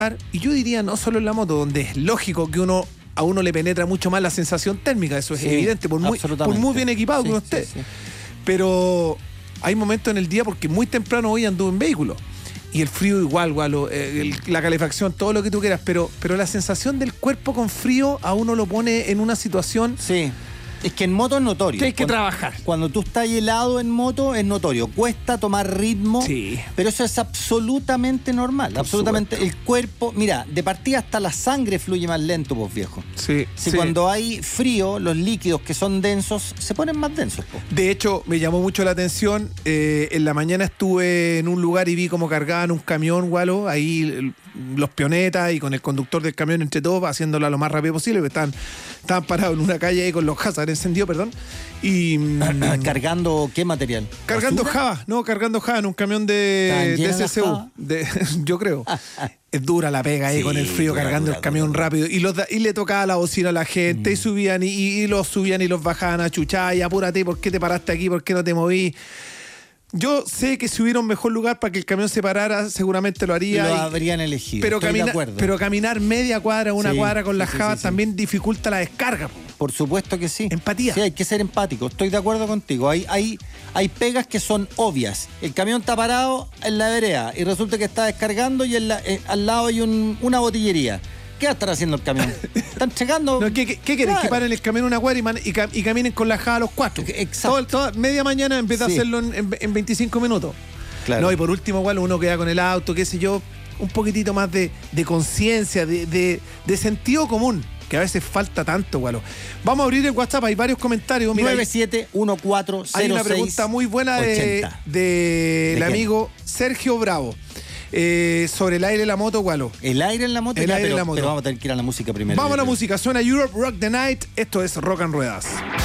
y yo diría no solo en la moto, donde es lógico que a uno le penetra mucho más la sensación térmica, eso es evidente, por muy bien equipado que uno esté. Sí. Pero hay momentos en el día, porque muy temprano hoy anduve en vehículo, y el frío igual, la calefacción, todo lo que tú quieras, pero la sensación del cuerpo con frío a uno lo pone en una situación... Sí. Es que en moto es notorio. Tienes que trabajar. Cuando tú estás helado en moto es notorio. Cuesta tomar ritmo, sí, pero eso es absolutamente normal. Absolutamente. El cuerpo, mira, de partida hasta la sangre fluye más lento, pues viejo. Sí. Si cuando hay frío, los líquidos que son densos se ponen más densos. Po. De hecho, me llamó mucho la atención. En la mañana estuve en un lugar y vi cómo cargaban un camión, Gualo, ahí los pionetas y con el conductor del camión entre todos, haciéndolo lo más rápido posible, porque estaban parados en una calle ahí con los hazards encendidos, perdón. Y ¿Cargando qué material? Cargando Java, en un camión de CSU, yo creo. Es dura la pega ahí, sí, con el frío, cargando el camión rápido. Y le tocaba la bocina a la gente, y subían y los subían y los bajaban a chuchar, y apúrate, ¿por qué te paraste aquí? ¿Por qué no te moví? Yo sé que si hubiera un mejor lugar para que el camión se parara, seguramente lo haría. Lo habrían elegido. Pero caminar media cuadra, una cuadra con las jabas también dificulta la descarga. Por supuesto que sí. Empatía. Sí, hay que ser empático. Estoy de acuerdo contigo. Hay pegas que son obvias. El camión está parado en la vereda y resulta que está descargando y al lado hay una botillería. ¿Qué va a estar haciendo el camión? Están checando. No, ¿qué querés? Claro. Que paren el camión una cuadra y caminen con la java los cuatro. Exacto. Media mañana en vez de hacerlo en 25 minutos. Claro. No, y por último, igual uno queda con el auto, qué sé yo, un poquitito más de conciencia, de sentido común, que a veces falta tanto, Gualo. Vamos a abrir el WhatsApp, hay varios comentarios. 97140680. Hay una pregunta muy buena del amigo Sergio Bravo. Sobre el aire en la moto, Gualo. El aire en la moto, pero vamos a tener que ir a la música primero. Vamos a la música, suena Europe Rock the Night. Esto es Rock and Ruedas.